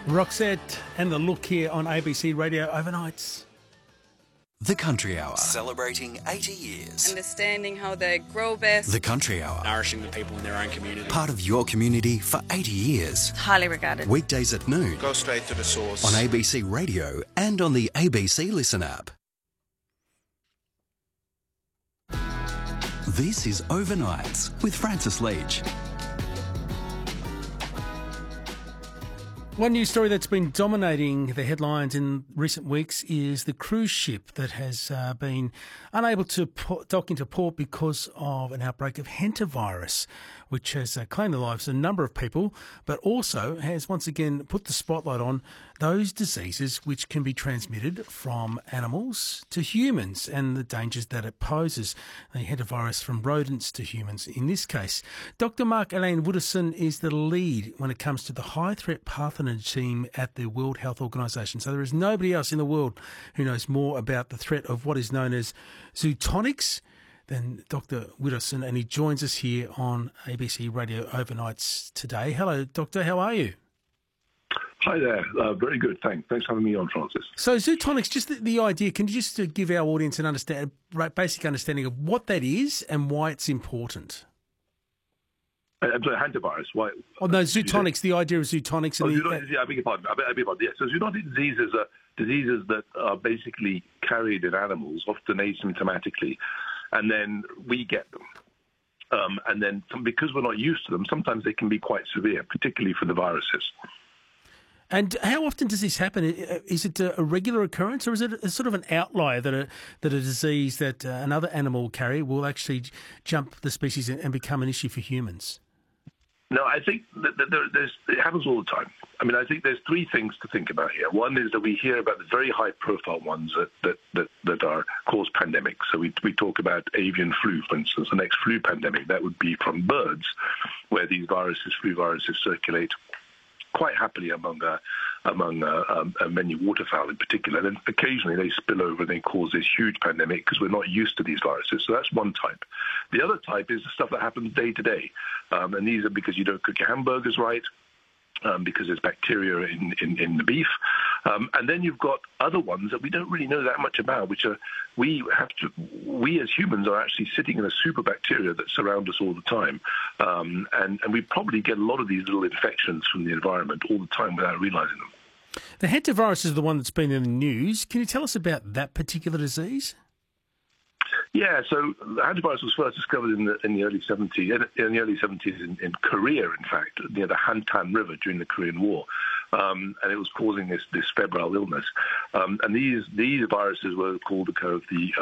Roxette and The Look here on ABC Radio Overnights. The Country Hour, celebrating 80 years. Understanding how they grow best. The Country Hour, nourishing the people in their own community. part of your community for 80 years. Highly regarded. Weekdays at noon. Go straight to the source. On ABC Radio and on the ABC Listen app. This is Overnights with Francis Leach. One news story that's been dominating the headlines in recent weeks is the cruise ship that has been unable to dock into port because of an outbreak of hantavirus, which has claimed the lives of a number of people, but also has once again put the spotlight on those diseases which can be transmitted from animals to humans and the dangers that it poses. The hantavirus from rodents to humans in this case. Dr. Mark-Alain Woutersen is the lead when it comes to the high-threat pathogen team at the World Health Organization. So there is nobody else in the world who knows more about the threat of what is known as zoonotics than Dr. Woutersen, and he joins us here on ABC Radio Overnights today. Hello, Doctor. How are you? Hi there. Very good. Thanks for having me on, Francis. So zoonotics, just the idea, can you just give our audience an basic understanding of what that is and why it's important? I'm sorry, hantavirus. Why? Oh, no, zoonotics, the idea of zoonotics. I beg your pardon. Yes. So zoonotic diseases are diseases that are basically carried in animals, often asymptomatically, and then we get them. And then because we're not used to them, sometimes they can be quite severe, particularly for the viruses. And how often does this happen? Is it a regular occurrence, or is it a sort of an outlier that a disease that another animal will carry will actually jump the species and become an issue for humans? No, I think that it happens all the time. I mean, I think there's three things to think about here. One is that we hear about the very high-profile ones that are cause pandemics. So we talk about avian flu, for instance, the next flu pandemic. That would be from birds, where these flu viruses circulate quite happily among many waterfowl in particular. And then occasionally they spill over and they cause this huge pandemic because we're not used to these viruses. So that's one type. The other type is the stuff that happens day to day. And these are because you don't cook your hamburgers right, because there's bacteria in the beef. And then you've got other ones that we don't really know that much about, which are we as humans are actually sitting in a super bacteria that surround us all the time. And we probably get a lot of these little infections from the environment all the time without realizing them. The hantavirus is the one that's been in the news. Can you tell us about that particular disease? Yeah, so the hantavirus was first discovered in the early 70s in Korea, in fact, near the Hantan River during the Korean War, and it was causing this febrile illness. And these viruses were called the